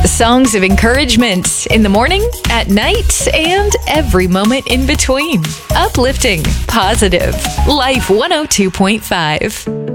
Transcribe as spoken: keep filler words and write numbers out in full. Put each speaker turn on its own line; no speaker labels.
Songs of encouragement in the morning, at night, and every moment in between. Uplifting, positive. Life one oh two point five.